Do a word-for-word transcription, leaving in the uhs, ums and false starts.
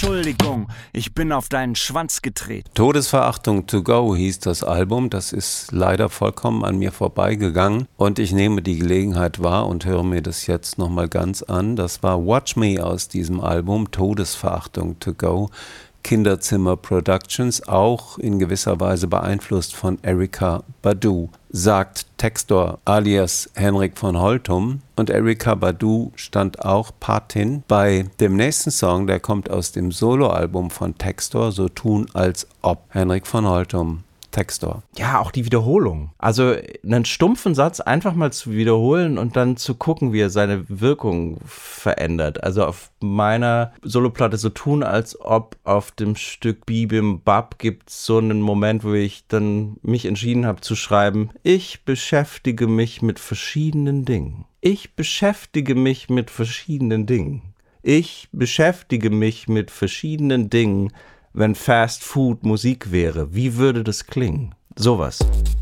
Entschuldigung, ich bin auf deinen Schwanz getreten. Todesverachtung to go hieß das Album. Das ist leider vollkommen an mir vorbeigegangen. Und ich nehme die Gelegenheit wahr und höre mir das jetzt nochmal ganz an. Das war Watch Me aus diesem Album, Todesverachtung to go. Kinderzimmer Productions, auch in gewisser Weise beeinflusst von Erykah Badu, sagt Textor alias Henrik von Holtum. Und Erykah Badu stand auch Patin bei dem nächsten Song, der kommt aus dem Soloalbum von Textor, So tun als ob. Henrik von Holtum. Textor. Ja, auch die Wiederholung. Also einen stumpfen Satz einfach mal zu wiederholen und dann zu gucken, wie er seine Wirkung verändert. Also auf meiner Soloplatte So tun als ob auf dem Stück Bibimbap gibt es so einen Moment, wo ich dann mich entschieden habe zu schreiben, ich beschäftige mich mit verschiedenen Dingen. Ich beschäftige mich mit verschiedenen Dingen. Ich beschäftige mich mit verschiedenen Dingen. Wenn Fast Food Musik wäre, wie würde das klingen? Sowas.